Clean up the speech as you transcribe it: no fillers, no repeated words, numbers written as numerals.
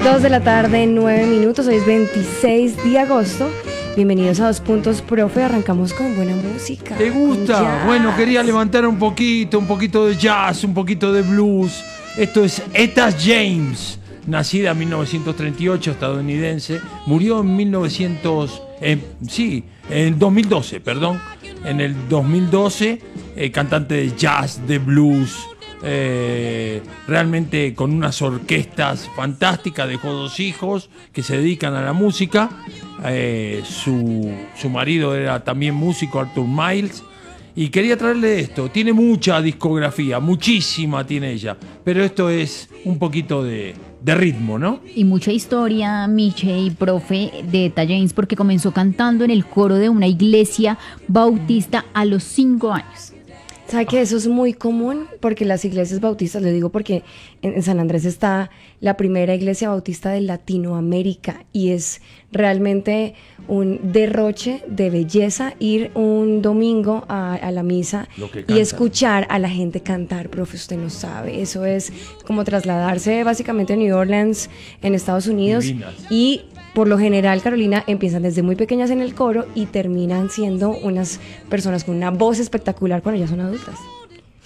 2 de la tarde, 9 minutos. Hoy es 26 de agosto. Bienvenidos a Dos Puntos, profe. Arrancamos con buena música. ¿Te gusta? Bueno, quería levantar un poquito de jazz, un poquito de blues. Esto es Etta James, nacida en 1938, estadounidense. Murió en 2012, perdón. En el 2012, cantante de jazz, de blues. Realmente con unas orquestas fantásticas. Dejó 2 hijos que se dedican a la música. Su marido era también músico, Arthur Miles, y quería traerle esto. Tiene mucha discografía, muchísima tiene ella, pero esto es un poquito de ritmo, ¿no? Y mucha historia, Miche y profe, de Etta James, porque comenzó cantando en el coro de una iglesia bautista a los 5 años. ¿Sabe que eso es muy común? Porque las iglesias bautistas, le digo porque en San Andrés está la primera iglesia bautista de Latinoamérica y es realmente un derroche de belleza ir un domingo a la misa y escuchar a la gente cantar, profe, usted no sabe. Eso es como trasladarse básicamente a New Orleans en Estados Unidos. Divinas. Y por lo general, Carolina, empiezan desde muy pequeñas en el coro y terminan siendo unas personas con una voz espectacular cuando ya son adultas.